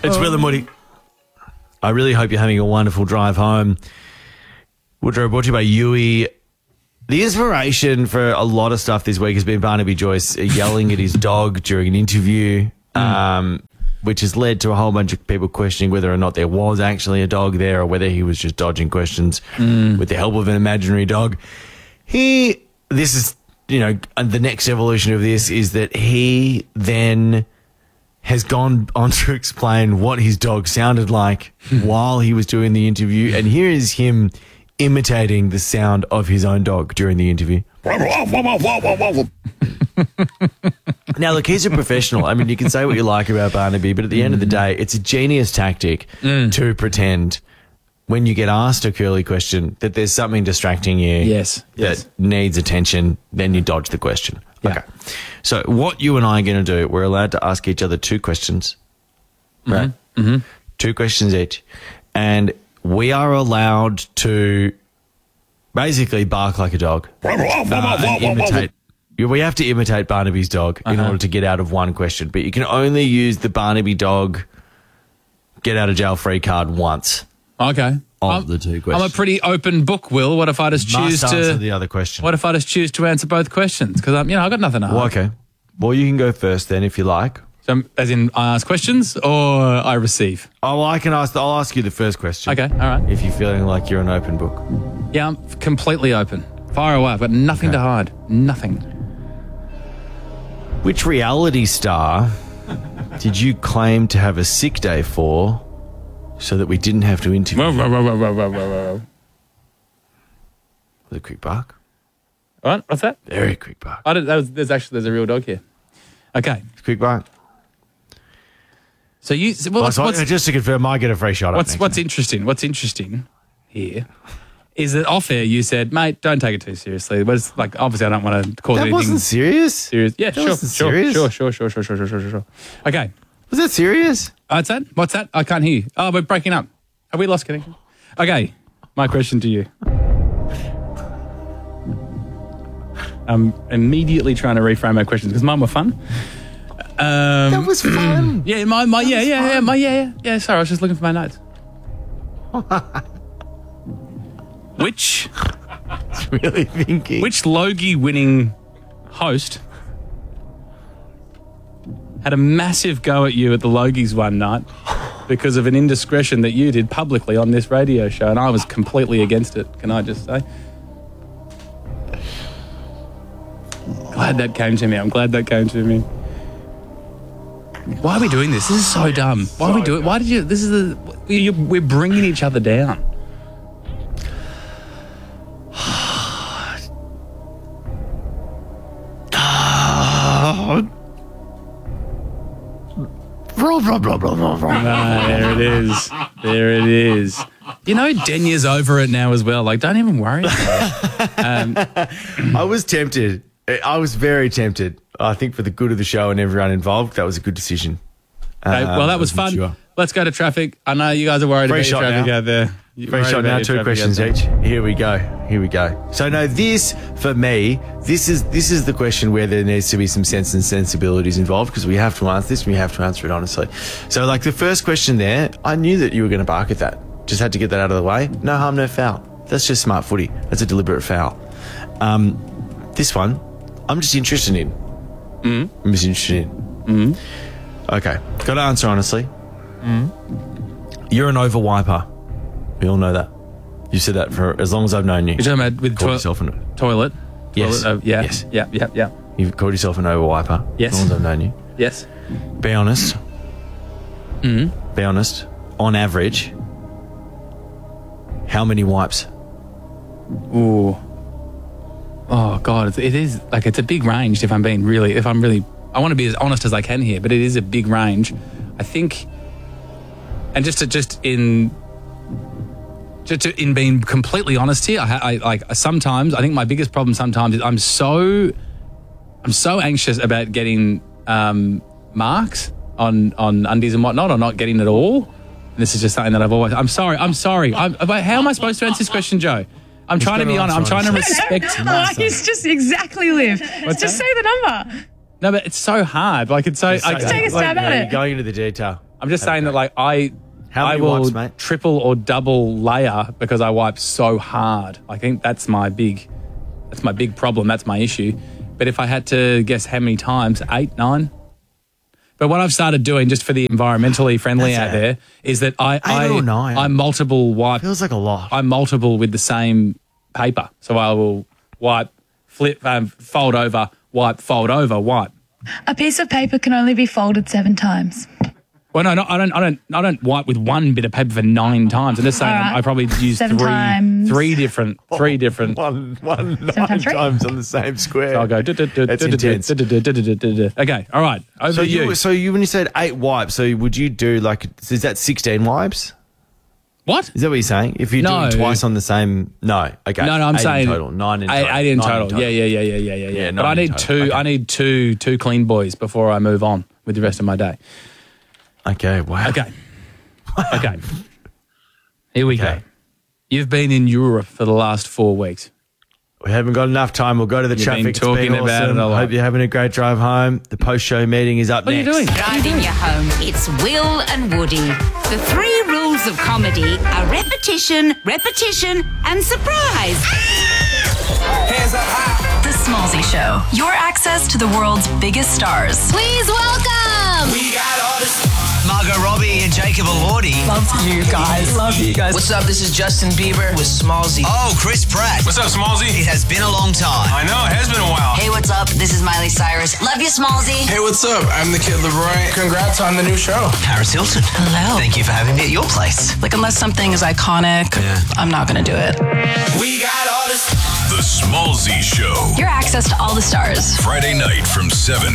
It's Will and Woody. I really hope you're having a wonderful drive home. Woodrow brought to you by Yui. The inspiration for a lot of stuff this week has been Barnaby Joyce yelling at his dog during an interview, which has led to a whole bunch of people questioning whether or not there was actually a dog there or whether he was just dodging questions with the help of an imaginary dog. This is, the next evolution of this is that he then has gone on to explain what his dog sounded like while he was doing the interview. And here is him imitating the sound of his own dog during the interview. Now, look, he's a professional. I mean, you can say what you like about Barnaby, but at the end of the day, it's a genius tactic to pretend when you get asked a curly question that there's something distracting you that needs attention, then you dodge the question. Yeah. Okay. So what you and I are going to do, we're allowed to ask each other two questions, right? Mm-hmm. Two questions each. And we are allowed to basically bark like a dog and imitate. We have to imitate Barnaby's dog in order to get out of one question, but you can only use the Barnaby dog get out of jail free card once. Okay. Of the two questions. I'm a pretty open book, Will. What if I just choose to answer the other question? What if I just choose to answer both questions? Because I've got nothing to hide. Well, okay. Well, you can go first then if you like. So, as in, I ask questions or I receive? Oh, well, I'll ask you the first question. Okay, all right. If you're feeling like you're an open book. Yeah, I'm completely open. Fire away. I've got nothing to hide. Nothing. Which reality star did you claim to have a sick day for so that we didn't have to interview? Was it a quick bark? What? What's that? Very quick bark. There's a real dog here. Okay. Quick bark. So just to confirm, I get a free shot. What's interesting here is that off air you said, mate, don't take it too seriously. But it's like, obviously I don't want to cause anything. That wasn't serious? Yeah, Sure. Okay. Was that serious? What's that? What's that? I can't hear you. Oh, we're breaking up. Have we lost connection? Okay. My question to you. I'm immediately trying to reframe my questions because mine were fun. That was fun. Yeah, sorry, I was just looking for my notes. Which really thinking. Which Logie winning host had a massive go at you at the Logies one night because of an indiscretion that you did publicly on this radio show, and I was completely against it, can I just say? Glad that came to me. I'm glad that came to me. Why are we doing this? This is so dumb. Why are we doing it? Why did you... We're bringing each other down. There it is. There it is. Denya's over it now as well. Like, don't even worry about it. I was tempted. I was very tempted. I think for the good of the show and everyone involved, that was a good decision. Okay, well, that was fun. Sure. Let's go to traffic. I know you guys are worried about your traffic out there. Free shot now, two questions each. Here we go. So no, this, for me, this is the question where there needs to be some sense and sensibilities involved because we have to answer this and we have to answer it honestly. So like the first question there, I knew that you were going to bark at that. Just had to get that out of the way. No harm, no foul. That's just smart footy. That's a deliberate foul. This one, I'm just interested in. I'm just interested in. Okay, got to answer honestly. You're an over wiper. We all know that. You said that for as long as I've known you. You're talking about with toilet? Yes. Yes. Yeah. You've called yourself an over wiper. Yes. As long as I've known you. Yes. Be honest. Be honest. On average, how many wipes? Ooh. Oh God, it is like it's a big range. I want to be as honest as I can here, but it is a big range. I think, and just in being completely honest here, I sometimes I think my biggest problem sometimes is I'm so anxious about getting marks on undies and whatnot, or not getting it all. And this is just something that I'm sorry. How am I supposed to answer this question, Joe? I'm trying to be honest. I'm trying to respect. It's just exactly, Liv. Just say the number. No, but it's so hard. Like it's so. Take a stab at it. You're going into the detail. I'm just saying that, like, I many will wipes, mate? triple or double layer because I wipe so hard. I think that's my big problem. That's my issue. But if I had to guess how many times, 8, 9. But what I've started doing, just for the environmentally friendly out there, is that I multiple wipe. Feels like a lot. I multiple with the same paper. So I will wipe, flip, fold over, wipe, fold over, wipe. A piece of paper can only be folded 7 times. Well, no, I don't wipe with one bit of paper for 9 times. I'm just saying I probably use 7 times. three different. One 9 times on the same square. So I'll go. That's intense. Okay, all right. Over to you. So when you said 8 wipes, so would you do is that 16 wipes? What? Is that what you're saying? If you're doing twice on the same, no. Okay. No, I'm 8 saying in total. 9 in total. 8 in total. Yeah. But I 9 in need total. two. Okay. I need two clean boys before I move on with the rest of my day. Okay. Wow. Okay. Here we go. You've been in Europe for the last 4 weeks. We haven't got enough time. We'll go to the traffic. Been talking it's been about awesome. it a lot. Hope you're having a great drive home. The post-show meeting is up What next. are you doing? Driving you home, it's Will and Woody. The 3 rules of comedy are repetition, and surprise. Hands up high. The Smallzy Show. Your access to the world's biggest stars. Please welcome. We got all this. Margot Robbie and Jacob Elordi. Love you guys. What's up? This is Justin Bieber with Smallzy. Oh, Chris Pratt. What's up, Smallzy? It has been a long time. I know, it has been a while. Hey, what's up? This is Miley Cyrus. Love you, Smallzy. Hey, what's up? I'm the Kid LeBron. Congrats on the new show. Paris Hilton. Hello. Thank you for having me at your place. Like, unless something is iconic, I'm not going to do it. We got all this. The Smallzy Show. Your access to all the stars. Friday night from 7.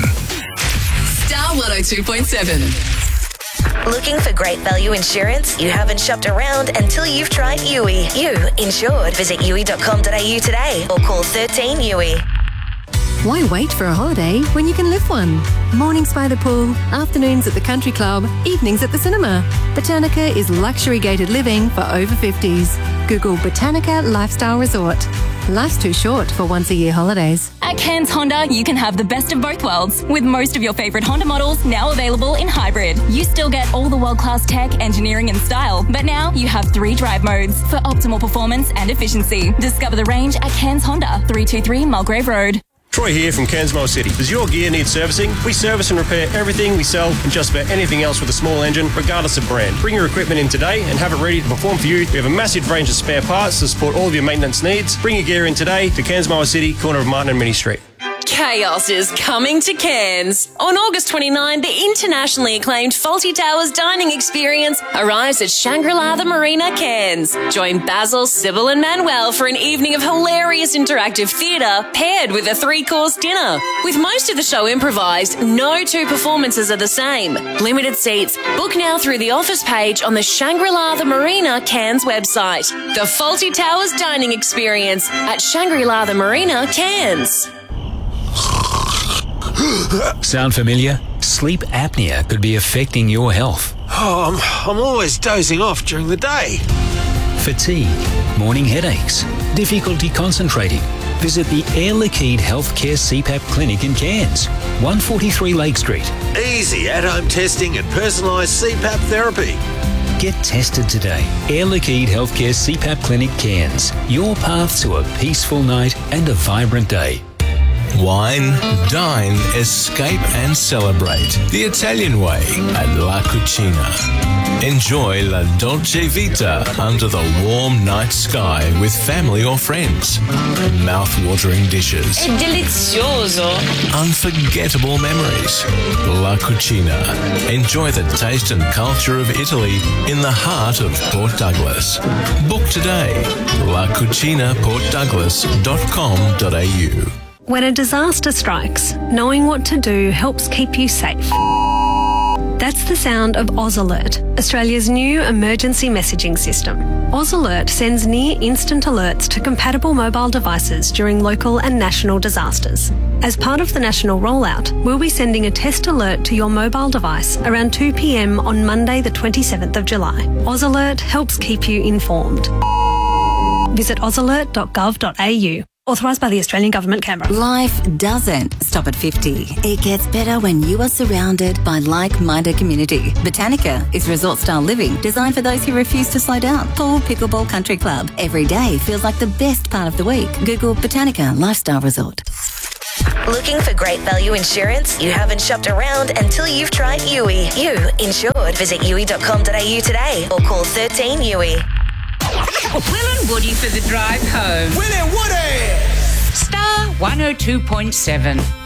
Star 102.7. Looking for great value insurance? You haven't shopped around until you've tried Yui. You insured. Visit yui.com.au today or call 13 Yui. Why wait for a holiday when you can live one? Mornings by the pool, afternoons at the country club, evenings at the cinema. Botanica is luxury gated living for over 50s. Google Botanica Lifestyle Resort. Life's too short for once-a-year holidays. At Cairns Honda, you can have the best of both worlds, with most of your favourite Honda models now available in hybrid. You still get all the world-class tech, engineering and style, but now you have 3 drive modes for optimal performance and efficiency. Discover the range at Cairns Honda, 323 Mulgrave Road. Troy here from Cairns Motor City. Does your gear need servicing? We service and repair everything we sell and just about anything else with a small engine, regardless of brand. Bring your equipment in today and have it ready to perform for you. We have a massive range of spare parts to support all of your maintenance needs. Bring your gear in today to Cairns Motor City, corner of Martin and Mini Street. Chaos is coming to Cairns. On August 29, the internationally acclaimed Fawlty Towers dining experience arrives at Shangri-La the Marina, Cairns. Join Basil, Sybil and Manuel for an evening of hilarious interactive theatre paired with a 3-course dinner. With most of the show improvised, no 2 performances are the same. Limited seats. Book now through the office page on the Shangri-La the Marina Cairns website. The Fawlty Towers dining experience at Shangri-La the Marina, Cairns. Sound familiar? Sleep apnea could be affecting your health. Oh, I'm always dozing off during the day. Fatigue, morning headaches, difficulty concentrating. Visit the Air Liquide Healthcare CPAP Clinic in Cairns, 143 Lake Street. Easy at-home testing and personalised CPAP therapy. Get tested today. Air Liquide Healthcare CPAP Clinic Cairns. Your path to a peaceful night and a vibrant day. Wine, dine, escape and celebrate the Italian way at La Cucina. Enjoy La Dolce Vita under the warm night sky with family or friends. Mouth-watering dishes. È delizioso. Unforgettable memories. La Cucina. Enjoy the taste and culture of Italy in the heart of Port Douglas. Book today. lacucinaportdouglas.com.au. When a disaster strikes, knowing what to do helps keep you safe. That's the sound of Oz Alert, Australia's new emergency messaging system. Oz Alert sends near-instant alerts to compatible mobile devices during local and national disasters. As part of the national rollout, we'll be sending a test alert to your mobile device around 2 p.m. on Monday the 27th of July. Oz Alert helps keep you informed. Visit ozalert.gov.au. Authorised by the Australian Government, Canberra. Life doesn't stop at 50. It gets better when you are surrounded by like-minded community. Botanica is resort-style living designed for those who refuse to slow down. Pool Pickleball Country Club. Every day feels like the best part of the week. Google Botanica Lifestyle Resort. Looking for great value insurance? You haven't shopped around until you've tried Yui. You insured. Visit yui.com.au today or call 13 Yui. Will and Woody for the drive home. Will and Woody! Star 102.7.